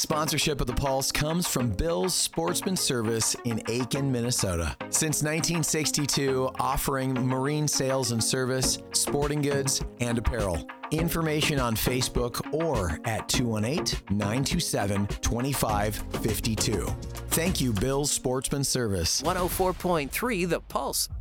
Sponsorship of The Pulse comes from Bill's Sportsman Service in Aiken, Minnesota. Since 1962, offering marine sales and service, sporting goods, and apparel. Information on Facebook or at 218-927-2552. Thank you, Bill's Sportsman Service. 104.3 The Pulse.